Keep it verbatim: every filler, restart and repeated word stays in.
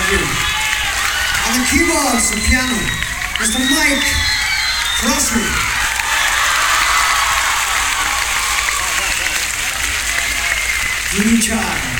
Thank you. On the keyboards and piano, Mister Mike Crossman. Jimmy Child.